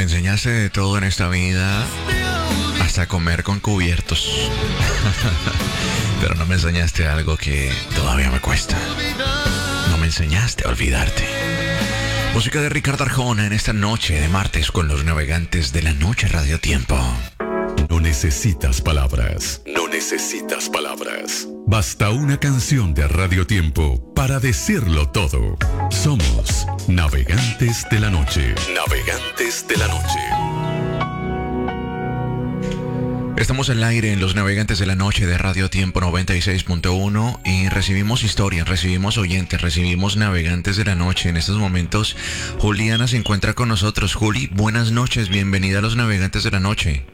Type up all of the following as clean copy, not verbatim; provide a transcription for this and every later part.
Me enseñaste de todo en esta vida, hasta comer con cubiertos. Pero no me enseñaste algo que todavía me cuesta. No me enseñaste a olvidarte. Música de Ricardo Arjona en esta noche de martes con los navegantes de la noche Radio Tiempo. No necesitas palabras. No necesitas palabras. Basta una canción de Radio Tiempo para decirlo todo. Somos Navegantes de la Noche. Navegantes de la Noche. Estamos al aire en los Navegantes de la Noche de Radio Tiempo 96.1 y recibimos historias, recibimos oyentes, recibimos navegantes de la noche. En estos momentos, Juliana se encuentra con nosotros. Juli, buenas noches, bienvenida a los Navegantes de la Noche.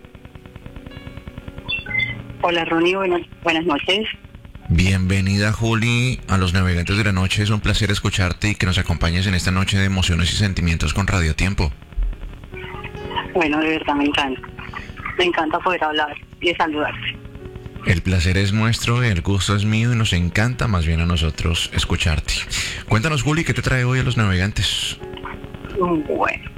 Hola Ronnie, buenas noches. Bienvenida Juli a los Navegantes de la Noche. Es un placer escucharte y que nos acompañes en esta noche de emociones y sentimientos con Radio Tiempo. Bueno, de verdad me encanta. Me encanta poder hablar y saludarte. El placer es nuestro, el gusto es mío y nos encanta más bien a nosotros escucharte. Cuéntanos, Juli, ¿qué te trae hoy a los Navegantes? Bueno,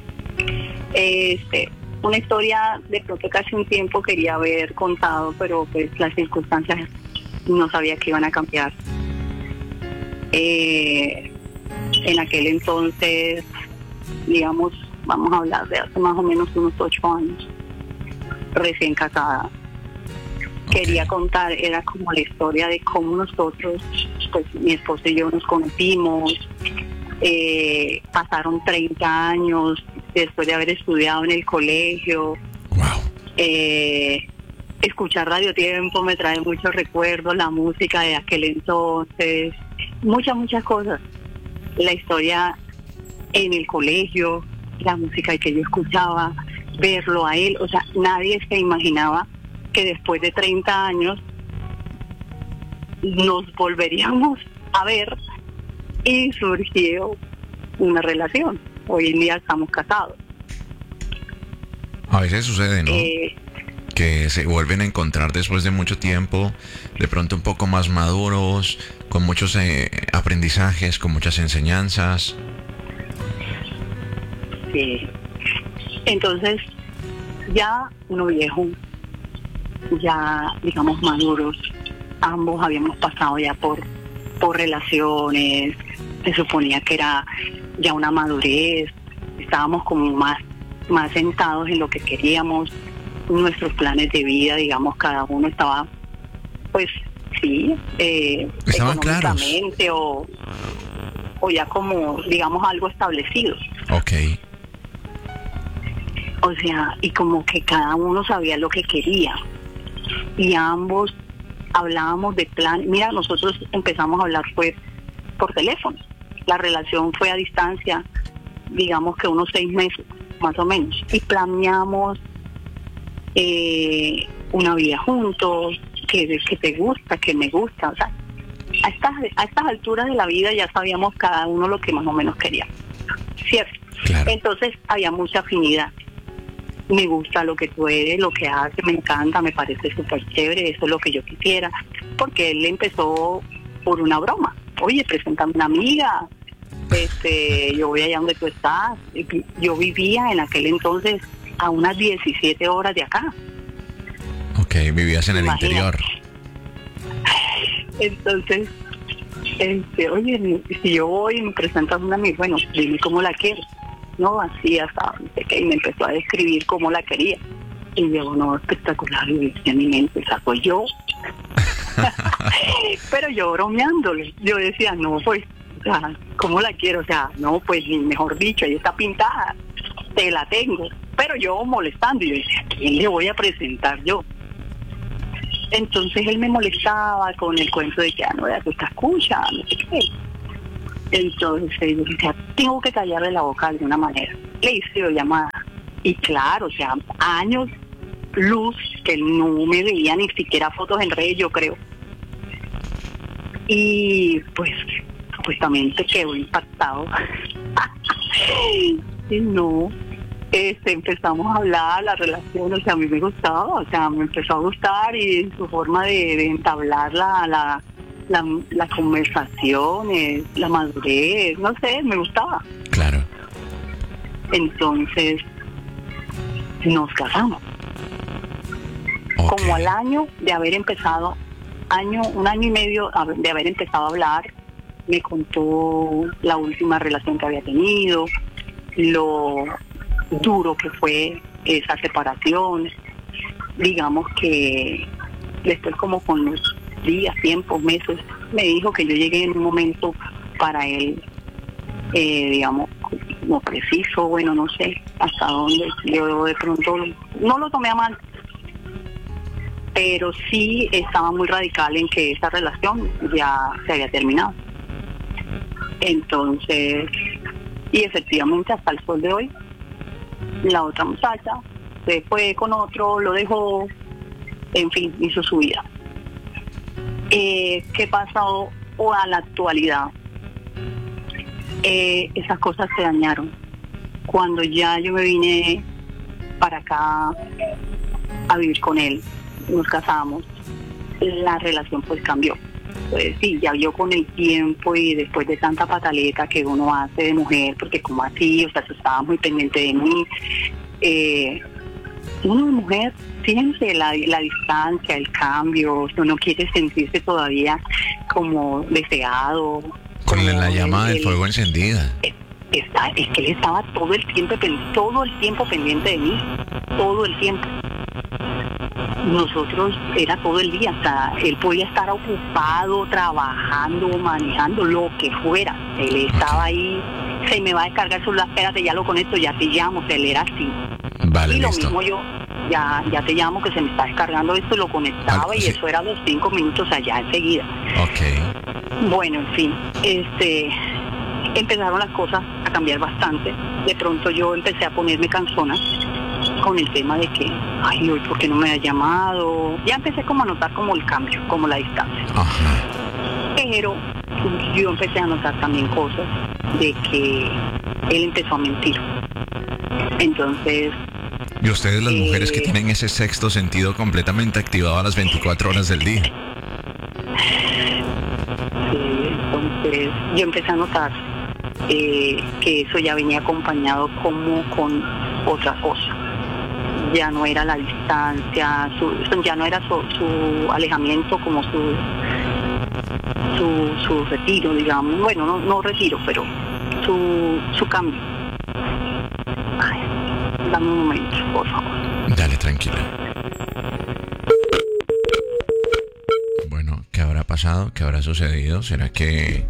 una historia de pronto que hace un tiempo quería haber contado, pero pues las circunstancias no sabía que iban a cambiar. En aquel entonces, digamos, vamos a hablar de hace más o menos unos 8 años, recién casada. Okay. Quería contar, era como la historia de cómo nosotros, pues mi esposo y yo nos conocimos. Pasaron 30 años después de haber estudiado en el colegio. Wow. Escuchar Radio Tiempo me trae muchos recuerdos, la música de aquel entonces, muchas cosas. La historia en el colegio, la música que yo escuchaba, verlo a él, o sea, nadie se imaginaba que después de 30 años nos volveríamos a ver y surgió una relación. Hoy en día estamos casados. A veces sucede, ¿no? Que se vuelven a encontrar después de mucho tiempo, de pronto un poco más maduros, con muchos aprendizajes, con muchas enseñanzas. Sí. Entonces, ya uno viejo, ya digamos maduros, ambos habíamos pasado ya por relaciones, se suponía que era ya una madurez, estábamos como más sentados en lo que queríamos, nuestros planes de vida, digamos, cada uno estaba, pues sí, estaban claros, o ya como, digamos, algo establecido. Okay. O sea, y como que cada uno sabía lo que quería y ambos hablábamos de plan. Mira, nosotros empezamos a hablar pues por teléfono. La relación fue a distancia, digamos que unos 6 meses más o menos, y planeamos una vida juntos, que te gusta, que me gusta. O sea, a estas alturas de la vida ya sabíamos cada uno lo que más o menos quería, ¿cierto? Claro. Entonces había mucha afinidad. Me gusta lo que tú eres, lo que haces, me encanta, me parece súper chévere, eso es lo que yo quisiera, porque él empezó por una broma. Oye, preséntame una amiga, yo voy allá donde tú estás. Yo vivía en aquel entonces a unas 17 horas de acá. Ok, vivías en el interior. Entonces, oye, si yo voy y me presentas una amiga, bueno, dime cómo la quieres. No, así hasta que me empezó a describir cómo la quería. Y yo, no, espectacular, y decía en mi mente, esa soy yo. Pero yo bromeándole, yo decía, no, pues, o sea, ¿cómo la quiero? O sea, no, pues, mejor dicho, ahí está pintada, te la tengo. Pero yo molestando, y yo decía, ¿a quién le voy a presentar yo? Entonces él me molestaba con el cuento de que, no, ya tú estás escuchando, no sé qué. Entonces yo decía, tengo que callarle la boca de alguna manera. Le hice llamada. Y claro, o sea, años luz que no me veía ni siquiera fotos en redes, yo creo. Y pues supuestamente quedó impactado. Y no, empezamos a hablar, la relación, o sea, a mí me gustaba, o sea, me empezó a gustar, y su forma de entablar la conversación, la madurez, no sé, me gustaba. Claro. Entonces, nos casamos. Ok. Como al año de haber empezado, un año y medio de haber empezado a hablar, me contó la última relación que había tenido, lo duro que fue esa separación. Digamos que después, como con los días, tiempos, meses, me dijo que yo llegué en un momento para él, digamos, no preciso, bueno, no sé hasta dónde. Yo de pronto no lo tomé a mal, pero sí estaba muy radical en que esa relación ya se había terminado. Entonces, y efectivamente hasta el sol de hoy, la otra muchacha se fue con otro, lo dejó, en fin, hizo su vida. ¿Qué pasa o a la actualidad? Esas cosas se dañaron. Cuando ya yo me vine para acá a vivir con él, nos casamos, la relación pues cambió. Pues sí, ya vio con el tiempo y después de tanta pataleta que uno hace de mujer, porque como así, o sea, tú estabas muy pendiente de mí. Uno de mujer siente la distancia, el cambio, uno quiere sentirse todavía como deseado. Con como la llama del fuego encendida. Es que él estaba todo el tiempo pendiente de mí, todo el tiempo. Nosotros era todo el día, o sea, él podía estar ocupado, trabajando, manejando, lo que fuera. Él estaba ahí, se me va a descargar el celular, espérate, ya lo conecto, ya te llamo, o sea, él era así. Vale, y lo listo. mismo yo, ya te llamo, que se me está descargando esto, lo conectaba. Vale, y sí. eso era los 5 minutos allá enseguida. Ok. Bueno, en fin, empezaron las cosas a cambiar bastante. De pronto yo empecé a ponerme cansona con el tema de que, ay, hoy, ¿por qué no me ha llamado? Ya empecé como a notar como el cambio, como la distancia. Ajá. Pero yo empecé a notar también cosas de que él empezó a mentir. Entonces, Y ustedes, las mujeres que tienen ese sexto sentido completamente activado a las 24 horas del día. entonces yo empecé a notar que eso ya venía acompañado como con otra cosa. Ya no era la distancia, ya no era su alejamiento, como su retiro, digamos. Bueno, no retiro, pero su cambio. Ay, dame un momento, por favor. Dale, tranquila. Bueno, ¿qué habrá pasado? ¿Qué habrá sucedido? ¿Será que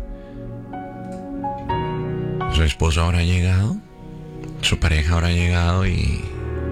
su esposo habrá llegado? ¿Su pareja habrá llegado y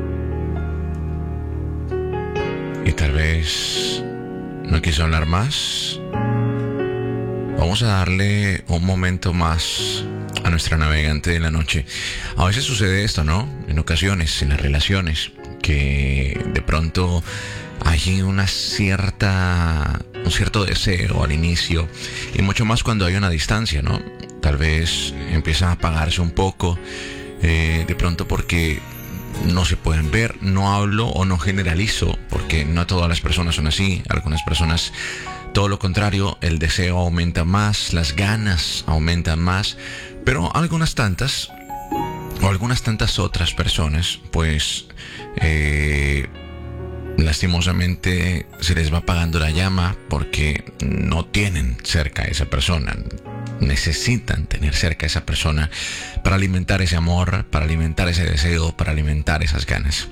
tal vez no quiso hablar más? Vamos a darle un momento más a nuestra navegante de la noche. A veces sucede esto, ¿no? En ocasiones, en las relaciones, que de pronto hay un cierto deseo al inicio, y mucho más cuando hay una distancia, ¿no? Tal vez empieza a apagarse un poco, de pronto porque no se pueden ver. No hablo o no generalizo, porque no todas las personas son así. Algunas personas, todo lo contrario, el deseo aumenta más, las ganas aumentan más, pero algunas tantas otras personas, pues lastimosamente se les va apagando la llama porque no tienen cerca a esa persona. Necesitan tener cerca a esa persona para alimentar ese amor, para alimentar ese deseo, para alimentar esas ganas.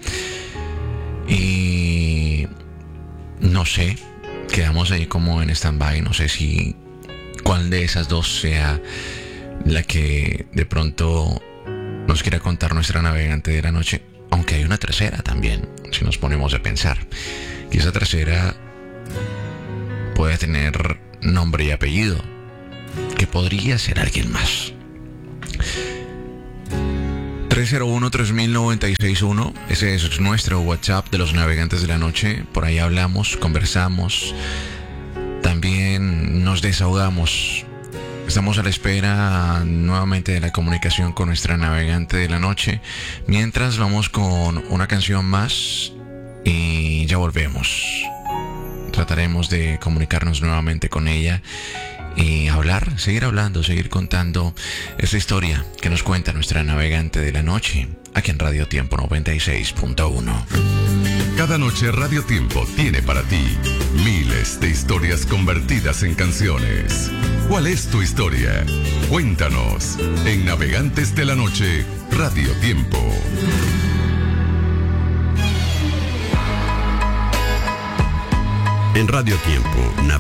Y no sé, quedamos ahí como en stand-by. No sé si cuál de esas dos sea la que de pronto nos quiera contar nuestra navegante de la noche. Aunque hay una tercera también, si nos ponemos a pensar. Y esa tercera puede tener nombre y apellido, que podría ser alguien más. 301-3000-961. Ese es nuestro WhatsApp de los navegantes de la noche. Por ahí hablamos, conversamos, también nos desahogamos. Estamos a la espera nuevamente de la comunicación con nuestra navegante de la noche. Mientras, vamos con una canción más y ya volvemos. Trataremos de comunicarnos nuevamente con ella y hablar, seguir hablando, seguir contando esa historia que nos cuenta nuestra navegante de la noche, aquí en Radio Tiempo 96.1. Cada noche Radio Tiempo tiene para ti miles de historias convertidas en canciones. ¿Cuál es tu historia? Cuéntanos en Navegantes de la Noche, Radio Tiempo. En Radio Tiempo,